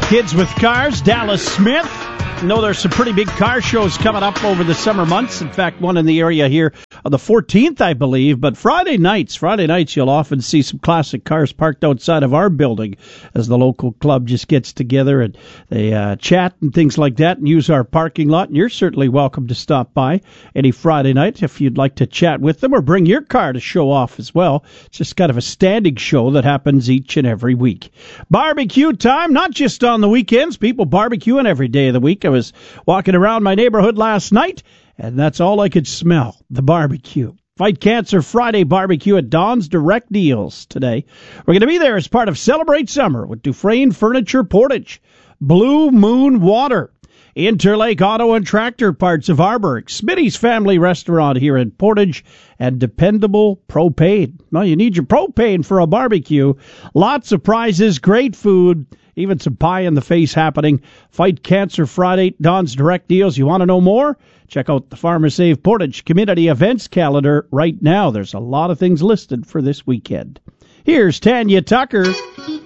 Kids with Cars, Dallas Smith. Know there's some pretty big car shows coming up over the summer months. In fact, one in the area here on the 14th, I believe. But Friday nights, you'll often see some classic cars parked outside of our building as the local club just gets together and they chat and things like that and use our parking lot. And you're certainly welcome to stop by any Friday night if you'd like to chat with them or bring your car to show off as well. It's just kind of a standing show that happens each and every week. Barbecue time, not just on the weekends. People barbecuing every day of the week. I was walking around my neighborhood last night, and that's all I could smell, the barbecue. Fight Cancer Friday barbecue at Don's Direct Deals today. We're going to be there as part of Celebrate Summer with Dufresne Furniture Portage, Blue Moon Water, Interlake Auto and Tractor Parts of Arborg, Smitty's Family Restaurant here in Portage, and Dependable Propane. Well, you need your propane for a barbecue. Lots of prizes, great food, even some pie in the face happening. Fight Cancer Friday, Don's Direct Deals. You want to know more? Check out the Farmer Save Portage Community Events calendar right now. There's a lot of things listed for this weekend. Here's Tanya Tucker.